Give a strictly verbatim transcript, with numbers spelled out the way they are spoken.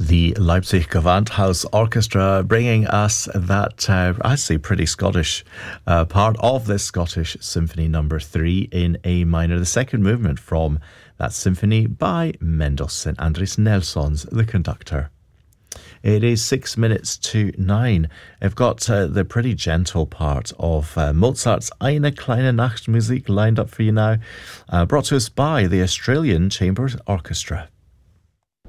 The Leipzig Gewandhaus Orchestra bringing us that, uh, I'd say, pretty Scottish uh, part of this Scottish Symphony Number three in A minor, the second movement from that symphony by Mendelssohn. Andris Nelson's the conductor. It is six minutes to nine. I've got uh, the pretty gentle part of uh, Mozart's Eine kleine Nachtmusik lined up for you now, uh, brought to us by the Australian Chamber Orchestra.